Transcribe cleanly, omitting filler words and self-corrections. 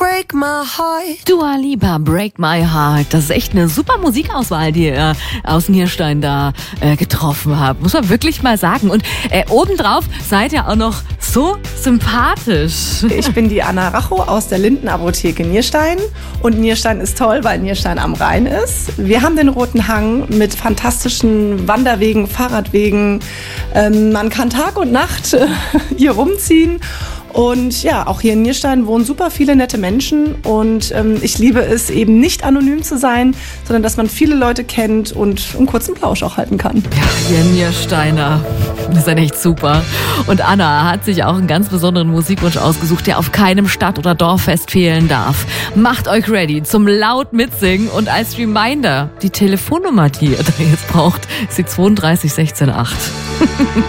Break my heart. Dua Lipa, Break My Heart. Das ist echt eine super Musikauswahl, die ihr aus Nierstein da getroffen habt. Muss man wirklich mal sagen. Und obendrauf seid ihr auch noch so sympathisch. Ich bin die Anna Rachow aus der Lindenapotheke Nierstein. Und Nierstein ist toll, weil Nierstein am Rhein ist. Wir haben den Roten Hang mit fantastischen Wanderwegen, Fahrradwegen. Man kann Tag und Nacht hier rumziehen. Und ja, auch hier in Nierstein wohnen super viele nette Menschen und ich liebe es eben nicht anonym zu sein, sondern dass man viele Leute kennt und einen kurzen Plausch auch halten kann. Ja, ihr Niersteiner, das ist ja echt super. Und Anna hat sich auch einen ganz besonderen Musikwunsch ausgesucht, der auf keinem Stadt- oder Dorffest fehlen darf. Macht euch ready zum laut mitsingen und als Reminder, die Telefonnummer, die ihr da jetzt braucht, ist die 32 16 8.